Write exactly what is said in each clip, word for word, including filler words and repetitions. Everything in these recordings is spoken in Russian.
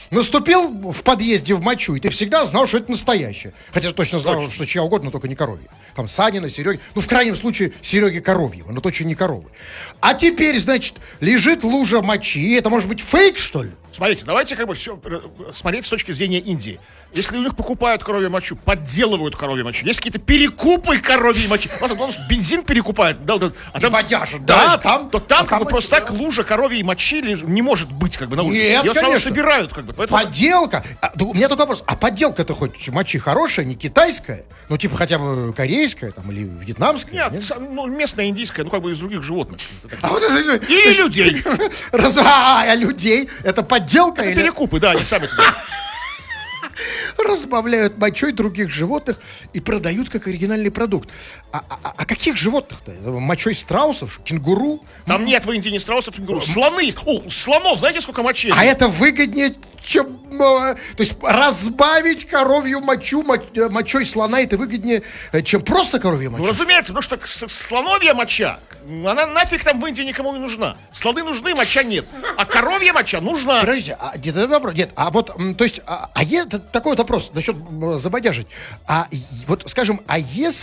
наступил в подъезде в мочу, и ты всегда знал, что это настоящее. Хотя точно знал, точно. Что чья угодно, но только не коровья. Там Санина, Сереги. Ну, в крайнем случае, Сереги Коровьева, но точно не коровы. А теперь, значит, лежит лужа мочи. Это может быть фейк, что ли? Смотрите, давайте как бы все смотреть с точки зрения Индии. Если у них покупают коровью мочу, подделывают коровью мочу, есть какие-то перекупы коровьей мочи. Он бензин перекупает, да, вот, а там, бодяжат, да, да, там, то там а как там бы просто да. так лужа коровьей мочи не может быть как бы на улице. Нет, ее сразу конечно. собирают как бы. Поэтому... Подделка. А, у меня только вопрос. А подделка-то хоть мочи хорошая, не китайская? Ну, типа хотя бы корейская там, или вьетнамская? Нет, нет? Ну, местная индийская, ну как бы из других животных. А вот это... Или людей. Раз... А, а людей? Это подделка? Это или... перекупы, да, они сами туда. Разбавляют мочой других животных и продают как оригинальный продукт. А, а, а каких животных-то? Мочой страусов, кенгуру? Там нет в Индии ни страусов, ни кенгуру. Слоны есть. О, слонов, знаете, сколько мочей? А это выгоднее, чем... То есть разбавить коровью мочу мочой слона, это выгоднее, чем просто коровью мочу? Ну, разумеется, потому что слоновья моча, она нафиг там в Индии никому не нужна. Слоны нужны, моча нет. А коровья моча нужна. Подождите, а, нет, это вопрос, нет, а вот, то есть, а, а е, такой вот вопрос насчет забодяжить. А вот, скажем, а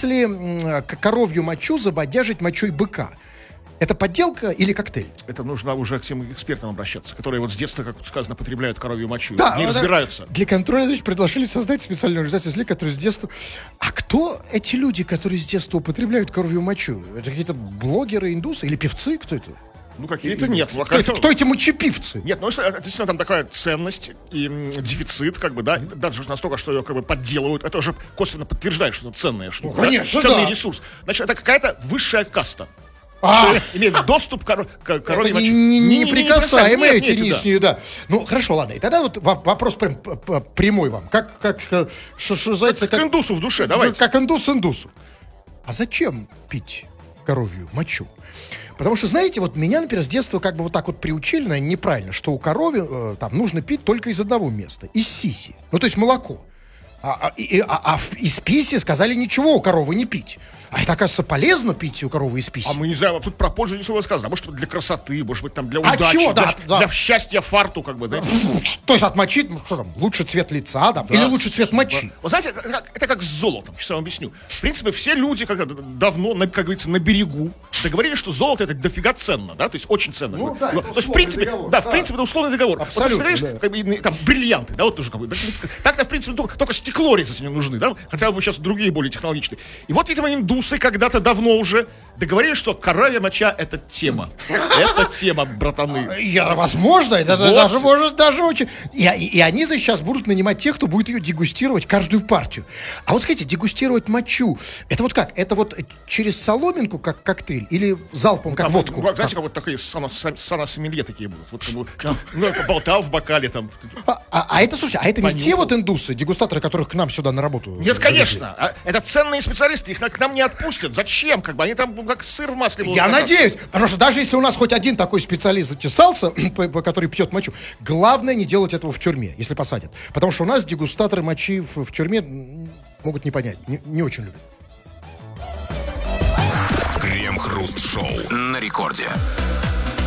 если коровью мочу забодяжить мочой быка, это подделка или коктейль? Это нужно уже к тем экспертам обращаться, которые вот с детства, как сказано, потребляют коровью мочу. Да, не разбираются. Для контроля, значит, предложили создать специальную организацию людей, которые с детства... А кто эти люди, которые с детства употребляют коровью мочу? Это какие-то блогеры, индусы или певцы? Кто это? Ну, какие-то нет. Ну, кто, это, кто эти мочепивцы? Нет, ну, это действительно там такая ценность и м, дефицит, как бы, да, даже настолько, что ее как бы подделывают. Это уже косвенно подтверждает, что это ценная штука. Ну, конечно, да? Ценный да. ресурс. Значит, это какая-то высшая каста. А, имеет доступ к коро- к коровьей это моче. не, не, неприкасаемые нет, эти нет, нижние, да. Ну, хорошо, ладно. И тогда вот вопрос прям прямой вам. Как, как, что, что зайца... Как к индусу в душе, давайте. Как индус индусу. А зачем пить коровью мочу? Потому что, знаете, вот меня, например, с детства как бы вот так вот приучили, наверное, неправильно, что у коровы э, там нужно пить только из одного места, из сиси. Ну, то есть молоко. А, а, и, а, а из писи сказали ничего у коровы не пить. А это, оказывается, полезно пить у коровы из писи. А мы не знаем, а тут про пользу не слово сказано. Может, для красоты, может быть, там для А удачи, чего? для, Да, да. для счастья фарту, как бы, да? То есть отмочить, ну, что там, лучше цвет лица, да, да. Или лучше цвет мочи. Вы знаете, это как, это как с золотом, сейчас я вам объясню. В принципе, все люди, как давно, на, как говорится, на берегу, договорились, что золото это дофига ценно, да, то есть очень ценно. Ну, да, ну, это то есть, в принципе, договор, да, да. в принципе, это условный договор. Абсолютно, вот, ты да. как бы, там, бриллианты, да, вот тоже как бы. Так-то, в принципе, только, только стекло резать не нужны, да, хотя бы сейчас другие более технологичные. И вот, видимо, индусы когда-то давно уже договорились, что коровья моча это тема. Это тема, братаны. Я, возможно, это Вот. даже может даже очень. И, и, и они сейчас будут нанимать тех, кто будет ее дегустировать каждую партию. А вот скажите, дегустировать мочу, это вот как? Это вот через соломинку, как коктейль, или залпом, как Там, водку? ну, знаете, как вот такие сана-сомелье такие будут. Вот, как бы, ну, поболтал в бокале там. А, а- а это, слушай, а это не Понюхал. те вот индусы, дегустаторы, которых к нам сюда на работу Нет, завезли? конечно. А Это ценные специалисты, их на- к нам не отпустят. Зачем? Как бы они там ну, как сыр в масле будут Я кататься. надеюсь, потому что даже если у нас хоть один такой специалист затесался, по- по- который пьет мочу, главное не делать этого в тюрьме, если посадят. Потому что у нас дегустаторы мочи в, в тюрьме м, могут не понять, не, не очень любят. Крем-хруст-шоу на рекорде.